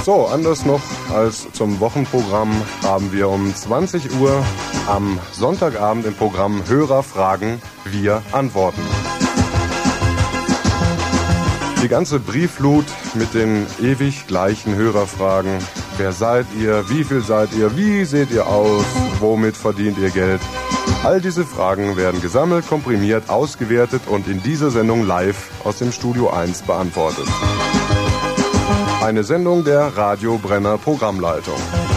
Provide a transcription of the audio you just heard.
So, anders noch als zum Wochenprogramm haben wir um 20 Uhr am Sonntagabend im Programm Hörerfragen, wir antworten. Die ganze Briefflut mit den ewig gleichen Hörerfragen. Wer seid ihr? Wie viel seid ihr? Wie seht ihr aus? Womit verdient ihr Geld? All diese Fragen werden gesammelt, komprimiert, ausgewertet und in dieser Sendung live aus dem Studio 1 beantwortet. Eine Sendung der Radio Brenner Programmleitung.